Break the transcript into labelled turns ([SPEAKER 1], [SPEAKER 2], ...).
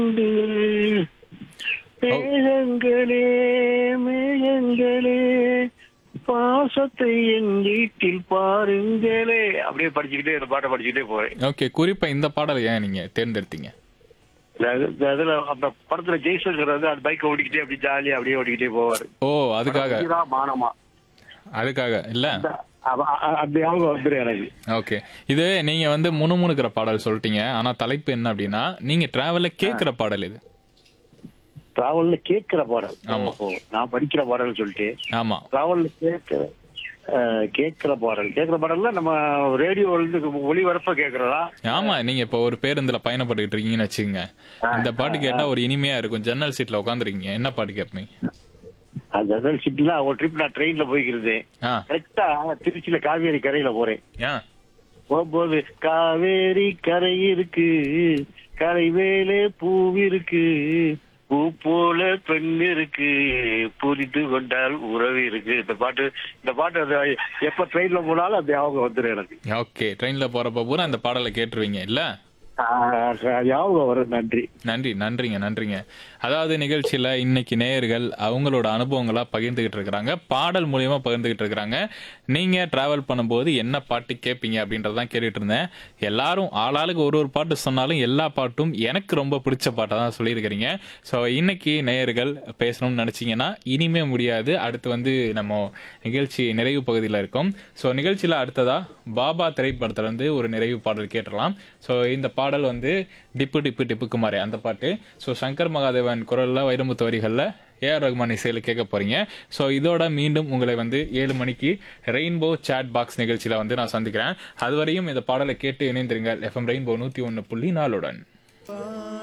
[SPEAKER 1] மேகங்களே மேகங்களே பாசத்தை என் வீட்டில் பாருங்களே. அப்படியே படிச்சுக்கிட்டே இந்த பாட்டை படிச்சுக்கிட்டே போறேன்.
[SPEAKER 2] ஓகே, குறிப்பா இந்த பாடலை ஏன் நீங்க தேர்ந்தெடுத்தீங்க?
[SPEAKER 1] அதுல அந்த படத்துல ஜெய்சங்கர் வந்து அந்த பைக்கை ஓடிக்கிட்டே அப்படி ஜாலியா அப்படியே ஓடிக்கிட்டே போவாரு.
[SPEAKER 2] ஓ, அதுக்காக
[SPEAKER 1] மானமா
[SPEAKER 2] அதுக்காக இல்ல.
[SPEAKER 1] அந்த ஞாபகம் வந்துடும் எனக்கு.
[SPEAKER 2] ஓகே, இது நீங்க வந்து முணுமுணுக்கிற பாடல் சொல்லிட்டீங்க. ஆனா தலைப்பு என்ன அப்படின்னா, நீங்க டிராவல்ல கேக்குற பாடல் இது.
[SPEAKER 1] டிராவல்ல கேட்கிற பாடல்.
[SPEAKER 2] ஆமா.
[SPEAKER 1] நான் படிக்கிற பாடல் சொல்லிட்டு
[SPEAKER 2] ஆமா,
[SPEAKER 1] டிராவல்ல கேட்கிற பாடல்ல நம்ம ரேடியோல இருந்து ஒளிபரப்ப கேக்குறதா?
[SPEAKER 2] ஆமா. நீங்க இப்ப ஒரு பேருந்துல பயணப்பட்டுக்கிட்டு இருக்கீங்கன்னு வச்சுக்கோங்க. இந்த பாட்டு கேட்டா ஒரு இனிமையா இருக்கும். ஜன்னல் சீட்ல உட்காந்துருக்கீங்க, என்ன பாட்டு கேட்பீங்க?
[SPEAKER 1] அந்த சிட்டில ஒரு ட்ரிப் நான் ட்ரெயின்ல போய்க்கிறது.
[SPEAKER 2] ஆ,
[SPEAKER 1] கரெக்டா திருச்சியில காவேரி கரையில போறேன்.
[SPEAKER 2] ஏன்?
[SPEAKER 1] போகும்போது காவேரி கரை இருக்கு, கரை மேலே பூவிருக்கு, பூ போல பெண் இருக்கு, புரிந்து கொண்டால் உறவு இருக்கு. இந்த பாட்டு எப்ப ட்ரெயின்ல போனாலும் அந்த ஞாபகம் வந்துடும் எனக்கு.
[SPEAKER 2] ஓகே, ட்ரெயின்ல போறப்ப பூரா அந்த பாடலை கேட்டுருவீங்க இல்ல?
[SPEAKER 1] ஞாபகம் வரும். நன்றி
[SPEAKER 2] நன்றிங்க. அதாவது நிகழ்ச்சியில இன்னைக்கு நேயர்கள் அவங்களோட அனுபவங்களா பகிர்ந்துகிட்டு இருக்கிறாங்க, பாடல் மூலியமா பகிர்ந்துகிட்டு இருக்கிறாங்க. நீங்க டிராவல் பண்ணும்போது என்ன பாட்டு கேட்பீங்க அப்படின்றதான் கேட்டுட்டு இருந்தேன். எல்லாரும் ஆளாளுக்கு ஒரு பாட்டு சொன்னாலும் எல்லா பாட்டும் எனக்கு ரொம்ப பிடிச்ச பாட்டை தான் சொல்லியிருக்கிறீங்க. ஸோ இன்னைக்கு நேயர்கள் பேசணும்னு நினைச்சீங்கன்னா இனிமே முடியாது. அடுத்து வந்து நம்ம நிகழ்ச்சி நிறைவு பகுதியில் இருக்கோம். ஸோ நிகழ்ச்சியில அடுத்ததா பாபா திரைப்படத்துல இருந்து ஒரு நிறைவு பாடல் கேட்டுடலாம். ஸோ இந்த பாடல் வந்து டிப்பு டிப்பு டிப்புக்கு மாறே அந்த பாட்டு. ஸோ சங்கர் மகாதேவன் குரல்ல, வைரமுத்து வரிகள்ல, ஏஆர் ரஹ்மான் இசையில கேட்க போறீங்க. ஸோ இதோட மீண்டும் உங்களை வந்து 7 மணிக்கு ரெயின்போ சாட் பாக்ஸ் நிகழ்ச்சியில வந்து நான் சந்திக்கிறேன். அதுவரையும் இந்த பாடலை கேட்டு இணைந்திருங்கள். FM ரெயின்போ 101.4 உடன்.